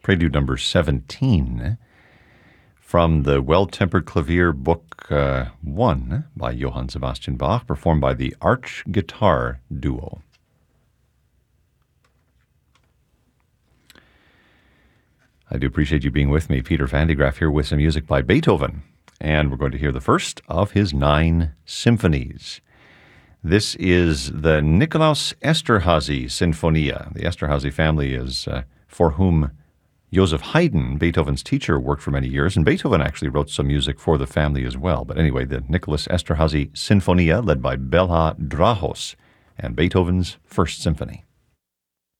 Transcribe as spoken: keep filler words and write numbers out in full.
Prelude number seventeen, from the Well-Tempered Clavier Book uh, one by Johann Sebastian Bach, performed by the Arch Guitar Duo. I do appreciate you being with me. Peter Van de Graaff here with some music by Beethoven, and we're going to hear the first of his nine symphonies. This is the Nikolaus Esterházy Sinfonia. The Esterházy family is uh, for whom Joseph Haydn, Beethoven's teacher, worked for many years, and Beethoven actually wrote some music for the family as well. But anyway, the Nicholas Esterházy Sinfonia, led by Belha Drahos, and Beethoven's First Symphony.